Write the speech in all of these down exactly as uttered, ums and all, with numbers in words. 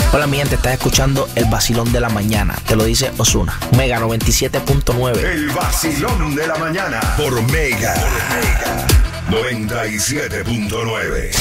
Hola mi gente, estás escuchando El Vacilón de la Mañana. Te lo dice Ozuna. Mega noventa y siete punto nueve. El Vacilón de la Mañana por Mega, noventa y siete punto nueve.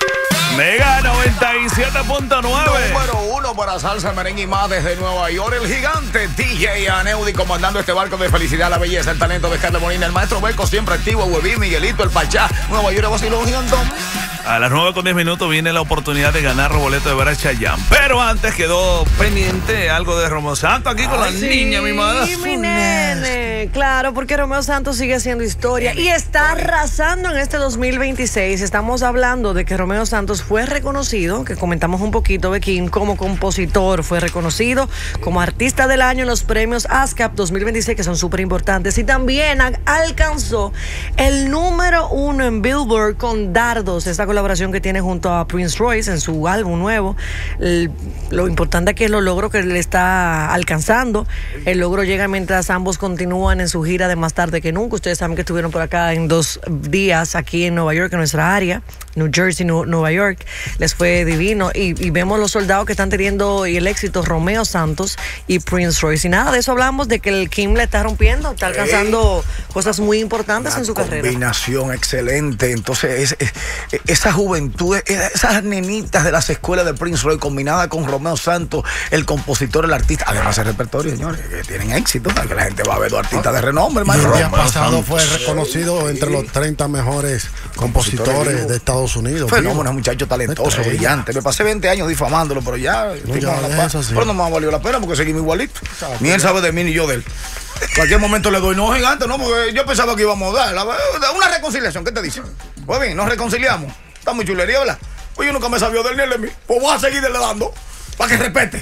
Mega noventa y siete punto nueve. Número uno para salsa, merengue y más desde Nueva York. El gigante D J Aneudi comandando este barco de felicidad, la belleza, el talento de Carlos Molina. El maestro Beco siempre activo. Huevín, Miguelito, el Pachá. Nueva York, vacilón gigantón. A las nueve con diez minutos viene la oportunidad de ganar los boletos de ver a Chayanne. Pero antes quedó pendiente algo de Romeo Santos aquí con Ay, la sí, niña, mi madre. Sí, mi nene. Claro, porque Romeo Santos sigue haciendo historia y está arrasando en este dos mil veintiséis. Estamos hablando de que Romeo Santos fue reconocido, que comentamos un poquito, Bequín, como compositor, fue reconocido como artista del año en los premios ASCAP dos mil veintiséis, que son súper importantes, y también alcanzó el número uno en Billboard con Dardos, esta colaboración que tiene junto a Prince Royce en su álbum nuevo. El, lo importante aquí es los logros que le está alcanzando. El logro llega mientras ambos continúan en su gira de Más Tarde que Nunca. Ustedes saben que estuvieron por acá en dos días aquí en Nueva York, en nuestra área, New Jersey, Nueva York. Les fue divino y, y vemos los soldados que están teniendo y el éxito, Romeo Santos y Prince Royce. Y nada, de eso hablamos, de que el Kim le está rompiendo, está alcanzando Ey, cosas muy importantes en su carrera. Combinación excelente. Entonces, es, es, esa juventud, esas nenitas de las escuelas de Prince Royce combinada con Romeo Santos, el compositor, el artista, además el repertorio, señores, que tienen éxito, que la gente va a ver dos artistas de renombre. El día Romeo pasado Santos fue reconocido entre los treinta mejores compositores, compositores de Estados Unidos. Fenómeno, muchacho talentoso, brillante. Me pasé veinte años difamándolo, pero ya, no, ya la eso, sí. Pero no me valió la pena porque seguimos igualito. Exacto. Ni él sabe de mí ni yo de él. En cualquier momento le doy, no, gigante, no, porque yo pensaba que íbamos a dar la, una reconciliación. ¿Qué te dice? Pues bien, nos reconciliamos. Está muy chulería, ¿verdad? Pues yo nunca me sabía de él ni él de mí. Pues voy a seguirle dando para que respete.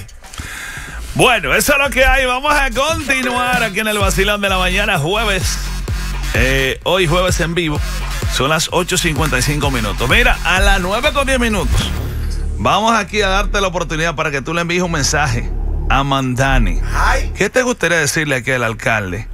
Bueno, eso es lo que hay. Vamos a continuar aquí en el Vacilón de la Mañana, jueves. Eh, hoy jueves en vivo. Son las ocho cincuenta y cinco minutos. Mira, a las nueve con diez minutos. Vamos aquí a darte la oportunidad para que tú le envíes un mensaje a Mandani. Ay. ¿Qué te gustaría decirle aquí al alcalde,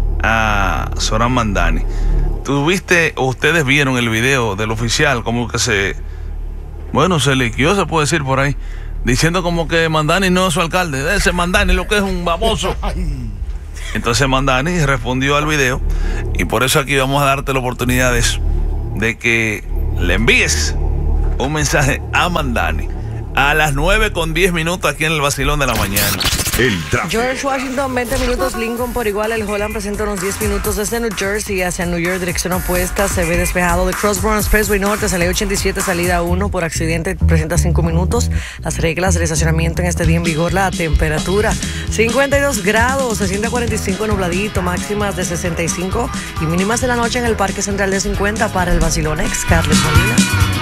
a Zoran Mandani? ¿Tuviste, o ustedes vieron el video del oficial, como que se, bueno, se liquió, se puede decir por ahí, diciendo como que Mandani no es su alcalde, ese Mandani lo que es un baboso? Entonces Mandani respondió al video y por eso aquí vamos a darte la oportunidad de eso, de que le envíes un mensaje a Mandani a las nueve con diez minutos aquí en el Vacilón de la Mañana. El tráfico. George Washington, veinte minutos. Lincoln por igual. El Holland presenta unos diez minutos desde New Jersey hacia New York, dirección opuesta. Se ve despejado de Crossborough Expressway Norte, salida ochenta y siete, salida uno. Por accidente presenta cinco minutos. Las reglas del estacionamiento en este día en vigor. La temperatura cincuenta y dos grados, se siente cuarenta y cinco, nubladito. Máximas de sesenta y cinco y mínimas de la noche en el Parque Central de cincuenta. Para el Vacilón ex Carlos Molina.